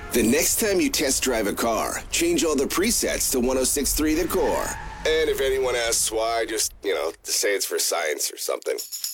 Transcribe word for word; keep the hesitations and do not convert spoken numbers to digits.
The next time you test drive a car, change all the presets to one oh six point three The Core. And if anyone asks why, just, you know, say it's for science or something.